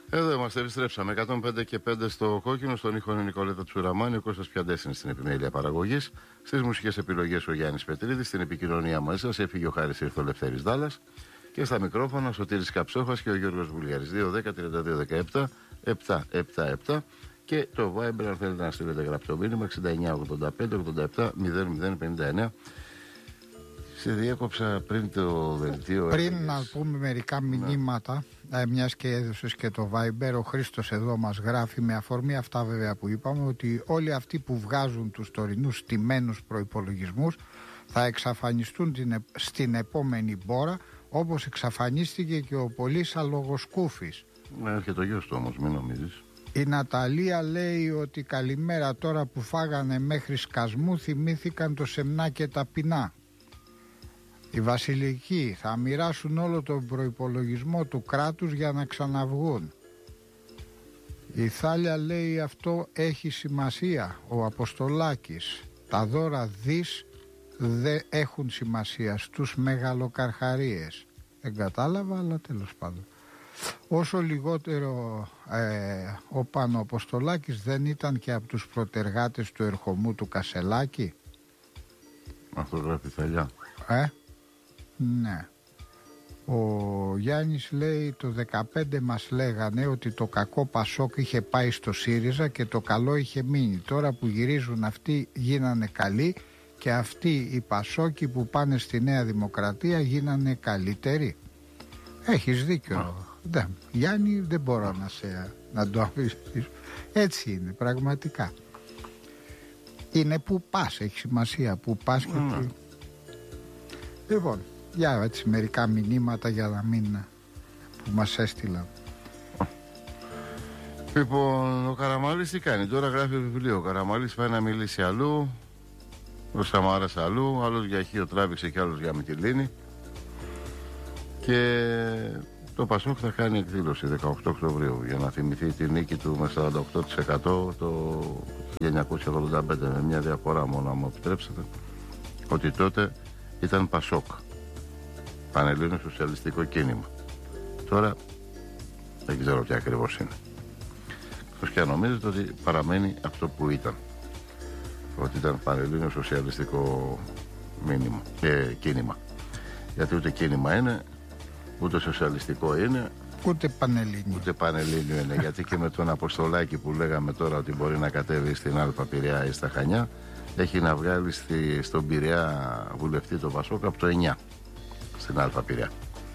Εδώ είμαστε, επιστρέψαμε. 105 και 5 στο κόκκινο, στον ήχο είναι η Νικολέτα Τσουραμάνη, ο Κώστας Πιαντές είναι στην επιμέλεια παραγωγής. Στις μουσικές επιλογές ο Γιάννης Πετρίδης, στην επικοινωνία μαζί σας έφυγε ο Χάρης, ήρθε ο Λευτέρης Δάλλας. Και στα μικρόφωνα ο Σωτήρης Καψόχας και ο Γιώργος Βουλιάρης. 2-10-32-17-777 και το Viber, αν θέλετε να στείλετε γραπτό μήνυμα, 69-85-87-0-0-59. Σε διέκοψα πριν το δελτίο. Πριν να πούμε μερικά μηνύματα, μιας και έδωσες και το Viber, ο Χρήστος εδώ μας γράφει, με αφορμή αυτά βέβαια που είπαμε, ότι όλοι αυτοί που βγάζουν τους τωρινούς στημένους προϋπολογισμούς θα εξαφανιστούν στην επόμενη μπόρα, όπως εξαφανίστηκε και ο Πολύς Αλογοσκούφης. Και το γιος του όμως, μην νομίζεις. Η Ναταλία λέει ότι καλημέρα, τώρα που φάγανε μέχρι σκασμού θυμήθηκαν το σεμνά και τα πεινά. Οι βασιλικοί θα μοιράσουν όλο τον προϋπολογισμό του κράτους για να ξαναβγούν. Η Θάλια λέει αυτό έχει σημασία. Ο Αποστολάκης, τα δώρα δις δεν έχουν σημασία στους μεγαλοκαρχαρίες. Δεν κατάλαβα, αλλά τέλος πάντων. Όσο λιγότερο ο Πανοαποστολάκης δεν ήταν και από τους προτεργάτες του ερχομού του Κασελάκη. Αυτό γράφει η Θαλιά. Ναι. Ο Γιάννης λέει το 15 μας λέγανε ότι το κακό Πασόκ είχε πάει στο ΣΥΡΙΖΑ και το καλό είχε μείνει. Τώρα που γυρίζουν αυτοί γίνανε καλοί και αυτοί οι Πασόκοι που πάνε στη Νέα Δημοκρατία γίνανε καλύτεροι. Έχεις δίκιο. Γιάννη, δεν μπορώ να το αφήσω. Έτσι είναι πραγματικά. Είναι που πας, έχει σημασία που πας και Λοιπόν, για έτσι μερικά μηνύματα για να μην που μας έστειλαν. Λοιπόν, ο Καραμαλής τι κάνει, τώρα γράφει βιβλίο. Ο Καραμαλής πάει να μιλήσει αλλού, ο Σαμάρας αλλού, άλλος για Χίο τράβηξε και άλλος για Μυτιλήνη. Και το Πασόκ θα κάνει εκδήλωση 18 Οκτωβρίου για να θυμηθεί τη νίκη του με 48% το 1985, με μια διαφορά μόνο, αν μου επιτρέψετε, ότι τότε ήταν Πασόκ, Πανελλήνιο Σοσιαλιστικό Κίνημα. Τώρα δεν ξέρω τι ακριβώς είναι. Εκτός και αν νομίζετε ότι παραμένει αυτό που ήταν, ότι ήταν Πανελλήνιο Σοσιαλιστικό κίνημα. Γιατί ούτε κίνημα είναι, ούτε σοσιαλιστικό είναι, ούτε πανελλήνιο. Ούτε πανελλήνιο είναι. Γιατί και με τον Αποστολάκη που λέγαμε τώρα ότι μπορεί να κατέβει στην Άλπα Πειραιά ή στα Χανιά, έχει να βγάλει στον Πειραιά βουλευτή το Πασόκ από το 9 στην Άλπα Πειραιά.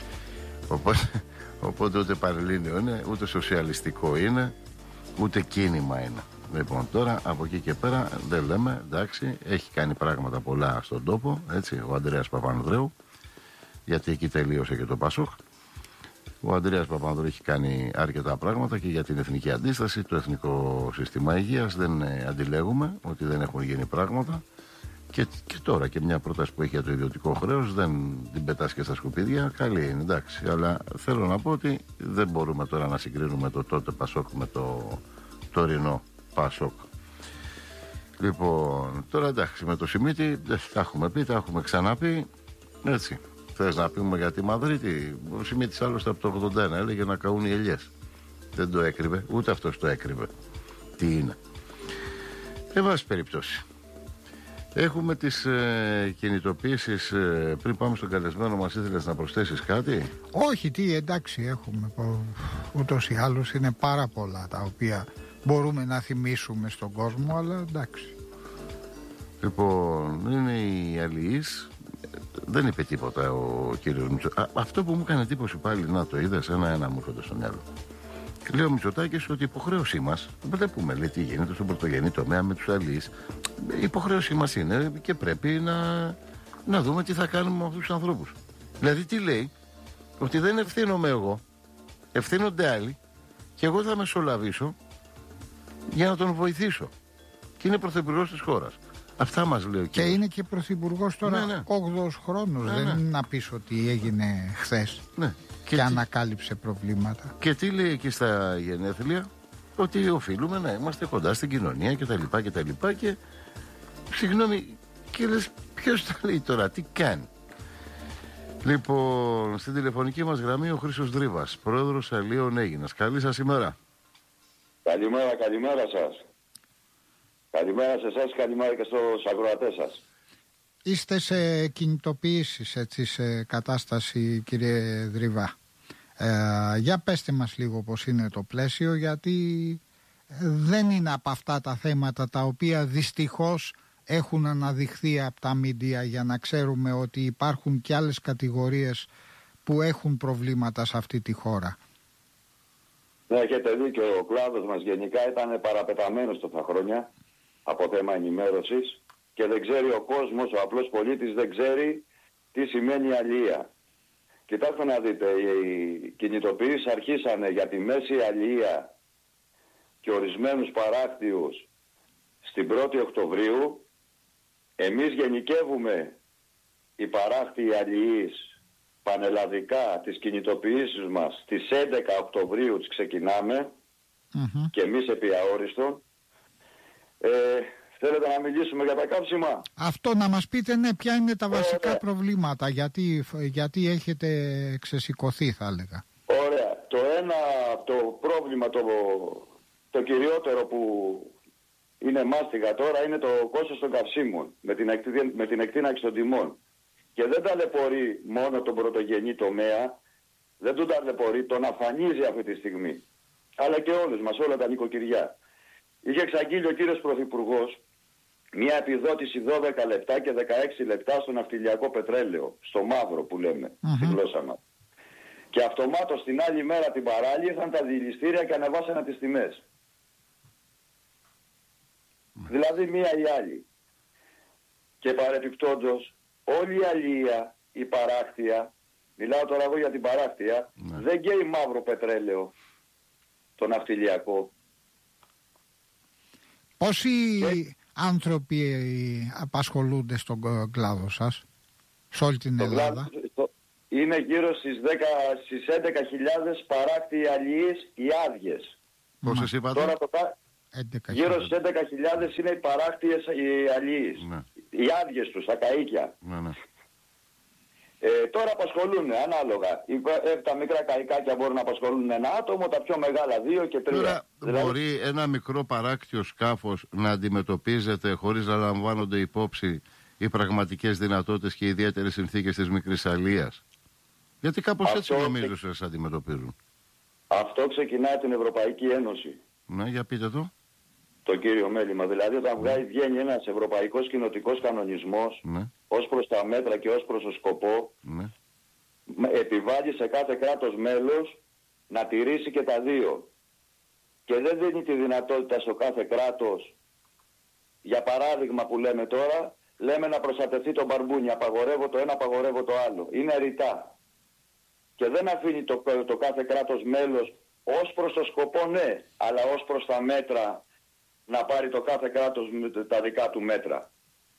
Οπότε ούτε πανελλήνιο είναι, ούτε σοσιαλιστικό είναι, ούτε κίνημα είναι. Λοιπόν, τώρα από εκεί και πέρα δεν λέμε, εντάξει, έχει κάνει πράγματα πολλά στον τόπο, έτσι, ο Ανδρέας Παπανδρέου, γιατί εκεί τελείωσε και το Πασόκ. Ο Ανδρέας Παπανδρέου έχει κάνει αρκετά πράγματα και για την εθνική αντίσταση, το εθνικό σύστημα υγείας. Δεν αντιλέγουμε ότι δεν έχουν γίνει πράγματα. Και τώρα και μια πρόταση που έχει για το ιδιωτικό χρέος δεν την πετάς και στα σκουπίδια. Καλή είναι, εντάξει. Αλλά θέλω να πω ότι δεν μπορούμε τώρα να συγκρίνουμε το τότε Πασόκ με το τωρινό Πασόκ. Λοιπόν, τώρα εντάξει, με το Σιμίτη τα έχουμε πει, τα έχουμε ξαναπεί. Έτσι. Θες να πούμε για τη Μαδρίτη? Ο Σιμίτης άλλωστε από το 81 έλεγε να καούν οι ελιές. Δεν το έκρυβε, ούτε αυτός το έκρυβε. Τι είναι. Εν πάση περιπτώσει, έχουμε τις κινητοποίησεις. Πριν πάμε στον καλεσμένο μας, ήθελες να προσθέσεις κάτι? Όχι, τι, εντάξει, έχουμε. Ούτως ή άλλως είναι πάρα πολλά τα οποία μπορούμε να θυμίσουμε στον κόσμο, αλλά εντάξει. Λοιπόν, είναι οι αλληλείς. Δεν είπε τίποτα ο κύριος Μητσοτάκης. Αυτό που μου έκανε εντύπωση πάλι, να το είδες, ένα μου έρχονται στο μυαλό. Λέει ο Μητσοτάκης ότι η υποχρέωσή μας, βλέπουμε λέει τι γίνεται στον πρωτογενή τομέα με τους αλληλείς, η υποχρέωσή μας είναι και πρέπει να δούμε τι θα κάνουμε με αυτούς τους ανθρώπους. Δηλαδή τι λέει? Ότι δεν ευθύνομαι εγώ, ευθύνονται άλλοι και εγώ θα μεσολαβήσω για να τον βοηθήσω. Και είναι πρωθυπουργός της χώρας. Αυτά μας λέει ο κύριος. Και είναι και πρωθυπουργός τώρα 8ος χρόνος. Δεν είναι να πεις ότι έγινε χθες και ανακάλυψε προβλήματα. Και τι λέει εκεί στα γενέθλια? Ότι οφείλουμε να είμαστε κοντά στην κοινωνία κτλ. Και συγγνώμη, και λες ποιος τα λέει τώρα, τι κάνει? Λοιπόν, στην τηλεφωνική μας γραμμή ο Χρήστος Δρύβας, πρόεδρος Αλίων Αίγινας. Καλή σας ημέρα. Καλημέρα σας. Καλημέρα σε εσάς, καλημέρα και στους ακροατές σας. Είστε σε κινητοποιήσεις, έτσι, σε κατάσταση, κύριε Δρύβα. Για πέστε μας λίγο πώς είναι το πλαίσιο, γιατί δεν είναι από αυτά τα θέματα τα οποία δυστυχώς έχουν αναδειχθεί από τα μίντια, για να ξέρουμε ότι υπάρχουν και άλλες κατηγορίες που έχουν προβλήματα σε αυτή τη χώρα. Ναι, έχετε δίκιο. Ο κλάδος μας γενικά ήταν παραπεταμένος τόσα χρόνια από θέμα ενημέρωσης και δεν ξέρει ο κόσμος, ο απλός πολίτης δεν ξέρει τι σημαίνει αλληλεία. Κοιτάξτε να δείτε, οι κινητοποιήσεις αρχίσανε για τη μέση αλληλεία και ορισμένους παράκτιους στην 1η Οκτωβρίου. Εμείς γενικεύουμε οι παράκτιοι αλληλείς πανελλαδικά τις κινητοποιήσεις μας στις 11 Οκτωβρίου τις ξεκινάμε και εμείς επί αόριστον. Θέλετε να μιλήσουμε για τα κάψιμα? Αυτό να μας πείτε, ναι, ποια είναι τα βασικά προβλήματα, γιατί έχετε ξεσηκωθεί, θα έλεγα. Ωραία. Το πρόβλημα, το κυριότερο που είναι μάστιγα τώρα είναι το κόστος των καυσίμων με την εκτείναξη των τιμών. Και δεν ταλαιπωρεί μόνο τον πρωτογενή τομέα, δεν τον ταλαιπωρεί, τον αφανίζει αυτή τη στιγμή. Αλλά και όλους μας, όλα τα νοικοκυριά. Είχε εξαγγείλει ο κύριος Πρωθυπουργός μια επιδότηση 12 λεπτά και 16 λεπτά στο ναυτιλιακό πετρέλαιο, στο μαύρο που λέμε, στη γλώσσα μας. Και αυτομάτως την άλλη μέρα την παράλληλη ήρθαν τα διελιστήρια και ανεβάσανε τις τιμές. Δηλαδή μία ή άλλη. Και παρεπιπτόντως όλη η αλληλεία, η παράκτεια, μιλάω τώρα εγώ για την παράκτεια, δεν καίει μαύρο πετρέλαιο, το ναυτιλιακό. Πόσοι άνθρωποι απασχολούνται στον κλάδο σας, σε όλη την Ελλάδα? Είναι γύρω στις 11.000 παράκτιοι αλληλείς οι άδειες. Πόσες είπατε? Τώρα γύρω στις 11.000 είναι οι παράκτιες οι αλληλείς. Ναι. Οι άδειες τους, τα καΐκια. Ναι. Τώρα απασχολούν ανάλογα. Τα μικρά καϊκάκια μπορούν να απασχολούν ένα άτομο, τα πιο μεγάλα 2 και 3. Τώρα μπορεί ένα μικρό παράκτιο σκάφος να αντιμετωπίζεται χωρίς να λαμβάνονται υπόψη οι πραγματικές δυνατότητες και οι ιδιαίτερες συνθήκες της μικρής αλίας? Γιατί κάπως έτσι νομίζω σας αντιμετωπίζουν. Αυτό ξεκινάει την Ευρωπαϊκή Ένωση. Ναι, για πείτε το. Το κύριο μέλημα. Δηλαδή όταν βγαίνει ένας ευρωπαϊκός κοινοτικός κανονισμός, ως προς τα μέτρα και ως προς το σκοπό, επιβάλλει σε κάθε κράτος μέλος να τηρήσει και τα δύο. Και δεν δίνει τη δυνατότητα στο κάθε κράτος, για παράδειγμα που λέμε τώρα, λέμε να προστατευτεί το μπαρμπούνι, απαγορεύω το ένα, απαγορεύω το άλλο. Είναι ρητά. Και δεν αφήνει το κάθε κράτος μέλος ως προς το σκοπό, ναι, αλλά ως προς τα μέτρα να πάρει το κάθε κράτος τα δικά του μέτρα.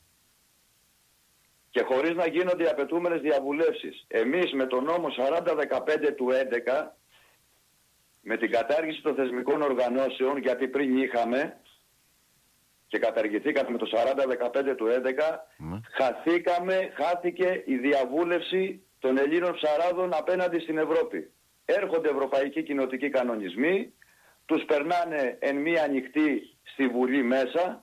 Και χωρίς να γίνονται οι απαιτούμενες διαβουλεύσεις. Εμείς με τον νόμο 4015 του 11, με την κατάργηση των θεσμικών οργανώσεων, γιατί πριν είχαμε και καταργηθήκαμε με το 4015 του 11, χάθηκε η διαβούλευση των Ελλήνων ψαράδων απέναντι στην Ευρώπη. Έρχονται ευρωπαϊκοί κοινοτικοί κανονισμοί, τους περνάνε εν μία ανοιχτή στη Βουλή μέσα,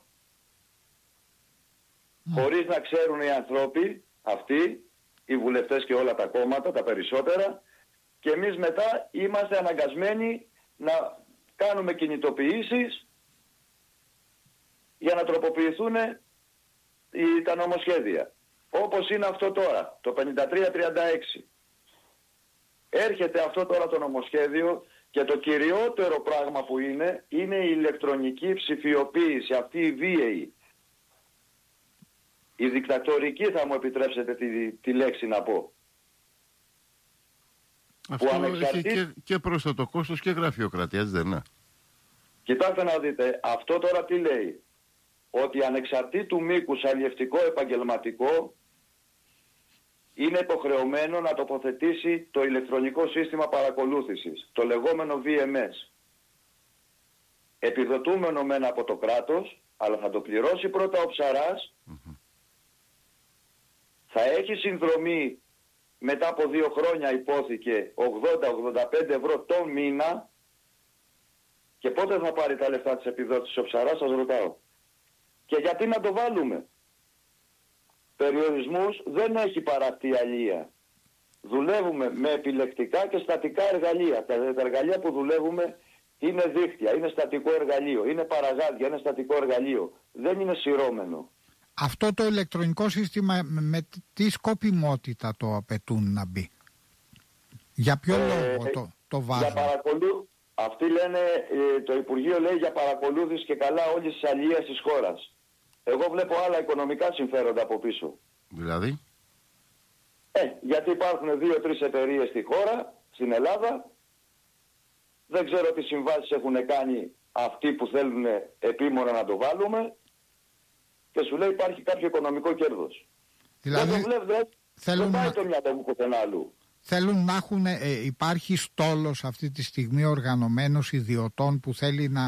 χωρίς να ξέρουν οι άνθρωποι αυτοί, οι βουλευτές και όλα τα κόμματα, τα περισσότερα, και εμείς μετά είμαστε αναγκασμένοι να κάνουμε κινητοποιήσεις για να τροποποιηθούν τα νομοσχέδια. Όπως είναι αυτό τώρα, το 5336. Έρχεται αυτό τώρα το νομοσχέδιο και το κυριότερο πράγμα που είναι η ηλεκτρονική ψηφιοποίηση, αυτή η βίαιη. Η δικτατορική, θα μου επιτρέψετε τη λέξη να πω. Αυτό έχει και πρόσθετο κόστος και γραφειοκρατία, έτσι δεν είναι? Κοιτάξτε να δείτε, αυτό τώρα τι λέει? Ότι ανεξαρτήτου μήκους αλλιευτικό επαγγελματικό είναι υποχρεωμένο να τοποθετήσει το ηλεκτρονικό σύστημα παρακολούθησης, το λεγόμενο VMS. Επιδοτούμενο μεν από το κράτος, αλλά θα το πληρώσει πρώτα ο ψαράς, θα έχει συνδρομή μετά από 2 χρόνια υπόθηκε 80-85 ευρώ το μήνα. Και πότε θα πάρει τα λεφτά της επιδότησης ο Ψαράς, σας ρωτάω. Και γιατί να το βάλουμε? Περιορισμούς δεν έχει παραχθεί η αλία. Δουλεύουμε με επιλεκτικά και στατικά εργαλεία. Τα εργαλεία που δουλεύουμε είναι δίχτυα, είναι στατικό εργαλείο, είναι παραγάδια, είναι στατικό εργαλείο. Δεν είναι σειρώμενο. Αυτό το ηλεκτρονικό σύστημα με τι σκοπιμότητα το απαιτούν να μπει? Για ποιο λόγο το βάζουν? Αυτοί λένε, το Υπουργείο λέει για παρακολούθηση και καλά όλης της αλίας της χώρας. Εγώ βλέπω άλλα οικονομικά συμφέροντα από πίσω. Δηλαδή? Γιατί υπάρχουν 2-3 εταιρείες στη χώρα, στην Ελλάδα. Δεν ξέρω τι συμβάσεις έχουν κάνει αυτοί που θέλουν επίμονα να το βάλουμε. Και σου λέει υπάρχει κάποιο οικονομικό κέρδος. Δηλαδή, δεν το βλέπετε, δεν πάει το μυαλό μου πουθενά αλλού. Θέλουν να έχουν, υπάρχει στόλος αυτή τη στιγμή οργανωμένος ιδιωτών που θέλει να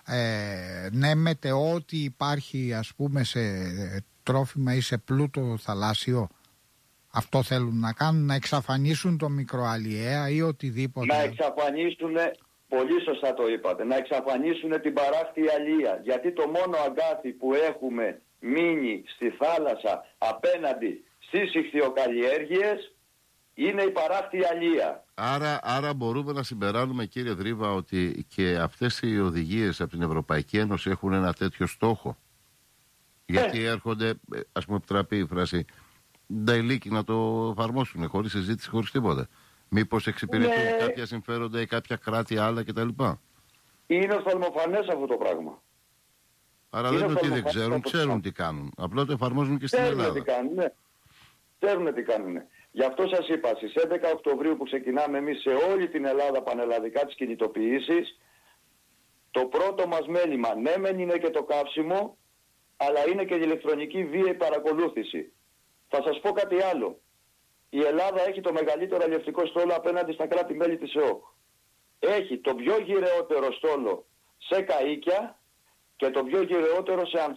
νέμεται ό,τι υπάρχει, ας πούμε, σε τρόφιμα ή σε πλούτο θαλάσσιο. Αυτό θέλουν να κάνουν, να εξαφανίσουν το μικροαλλιέα ή οτιδήποτε? Να εξαφανίσουν, πολύ σωστά το είπατε, να εξαφανίσουν την παράχτη αλία. Γιατί το μόνο αγκάθι που έχουμε μείνει στη θάλασσα απέναντι στις ιχθυοκαλλιέργειες είναι η παράχτη αλία. Άρα μπορούμε να συμπεράνουμε, κύριε Δρίβα, ότι και αυτές οι οδηγίες από την Ευρωπαϊκή Ένωση έχουν ένα τέτοιο στόχο. Γιατί έρχονται, ας πούμε, επιτραπεί η φράση, νταϊλίκι να το εφαρμόσουν χωρίς συζήτηση, χωρίς τίποτα. Μήπως εξυπηρετούν κάποια συμφέροντα ή κάποια κράτη άλλα κτλ. Είναι οφθαλμοφανές αυτό το πράγμα. Άρα δεν είναι ότι δεν ξέρουν, ξέρουν τι κάνουν. Απλά το εφαρμόζουν και στην Ελλάδα. Τι κάνουν, ναι. Ξέρουν τι κάνουν. Γι' αυτό σας είπα, στις 11 Οκτωβρίου που ξεκινάμε εμείς σε όλη την Ελλάδα πανελλαδικά τις κινητοποιήσεις, το πρώτο μας μέλημα, ναι μεν είναι και το καύσιμο, αλλά είναι και η ηλεκτρονική βίαιη παρακολούθηση. Θα σας πω κάτι άλλο. Η Ελλάδα έχει το μεγαλύτερο αλλιευτικό στόλο απέναντι στα κράτη-μέλη της ΕΟΚ. Έχει το πιο γυραιότερο στόλο σε καΐκια και το πιο γυραιότερο σε